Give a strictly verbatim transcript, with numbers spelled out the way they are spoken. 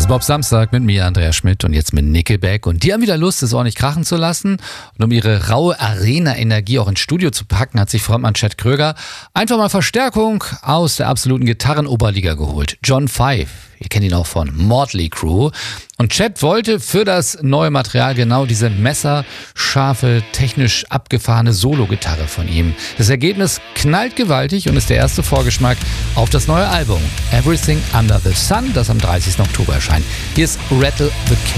ist Bob Samstag mit mir, Andreas Schmidt, und jetzt mit Nickelback. Und die haben wieder Lust, es ordentlich krachen zu lassen. Und um ihre raue Arena-Energie auch ins Studio zu packen, hat sich Frontmann Chad Kroeger einfach mal Verstärkung aus der absoluten Gitarrenoberliga geholt. John Five, ihr kennt ihn auch von Motley Crue. Und Chad wollte für das neue Material genau diese messerscharfe, technisch abgefahrene Solo-Gitarre von ihm. Das Ergebnis knallt gewaltig und ist der erste Vorgeschmack auf das neue Album Everything Under the Sun, das am dreißigsten Oktober erscheint. Hier ist Rattle the Cage.